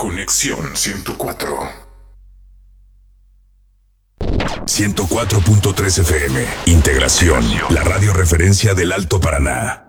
Conexión 104. 104.3 FM. Integración. La radio referencia del Alto Paraná.